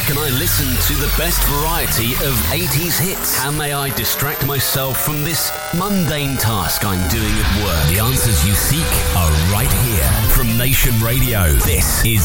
can I listen to the best variety of 80s hits? How may I distract myself from this mundane task I'm doing at work? The answers you seek are right here from Nation Radio. This is